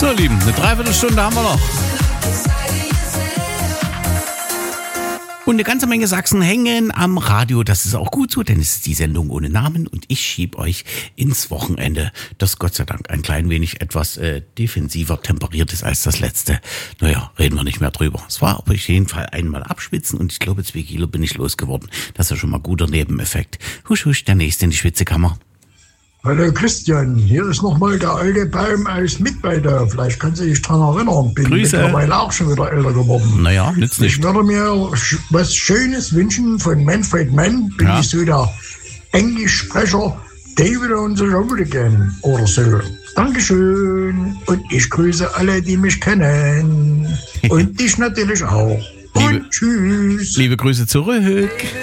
So, Lieben, eine Dreiviertelstunde haben wir noch. Und eine ganze Menge Sachsen hängen am Radio. Das ist auch gut so, denn es ist die Sendung ohne Namen und ich schieb euch ins Wochenende, das Gott sei Dank ein klein wenig etwas defensiver temperiert ist als das letzte. Naja, reden wir nicht mehr drüber. Es war auf jeden Fall einmal abschwitzen und ich glaube 2 Kilo bin ich losgeworden. Das ist ja schon mal ein guter Nebeneffekt. Husch, husch, der nächste in die Schwitzekammer. Hallo Christian, hier ist nochmal der alte Baum aus Mittweida. Vielleicht kannst du dich dran erinnern. Bin Grüße. Mittlerweile auch schon wieder älter geworden. Naja, nützt nicht. Ich würde mir was Schönes wünschen von Manfred Mann. Bin ich so der Englischsprecher David und so gern oder so. Dankeschön. Und ich grüße alle, die mich kennen. Und dich natürlich auch. Und tschüss. Liebe Grüße zurück.